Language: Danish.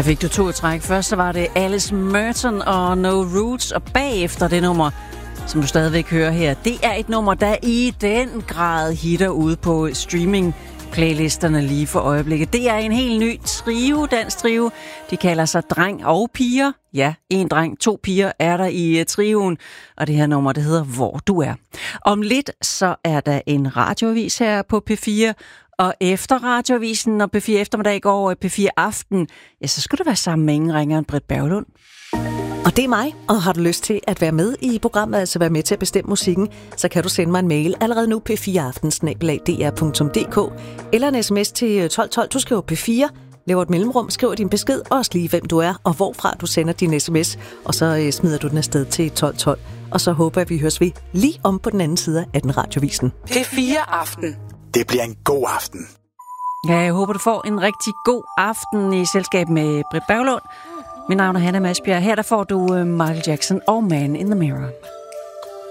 Jeg fik du 2 i træk. Først så var det Alice Merton og No Roots, og bagefter det nummer, som du stadigvæk hører her, det er et nummer, der i den grad hitter ude på streaming-playlisterne lige for øjeblikket. Det er en helt ny trio, dansk trio. De kalder sig Dreng og Piger. Ja, 1 dreng, 2 piger er der i trioen, og det her nummer, det hedder Hvor du er. Om lidt, så er der en radioavis her på P4, og efter radioavisen og P4 eftermiddag går over i P4 Aften, ja, så skulle det være sammen med ingen ringer end Britt Berglund. Og det er mig, og har du lyst til at være med i programmet, altså være med til at bestemme musikken, så kan du sende mig en mail allerede nu p4aften@dr.dk eller en sms til 1212. Du skriver P4, laver et mellemrum, skriver din besked, og også lige hvem du er, og hvorfra du sender din sms, og så smider du den afsted til 1212. Og så håber jeg, vi høres ved lige om på den anden side af den radiovisen. P4 Aften. Det bliver en god aften. Ja, jeg håber, du får en rigtig god aften i selskab med Britt Berglund. Mit navn er Hanna Masbjerg. Her der får du Michael Jackson og Man in the Mirror.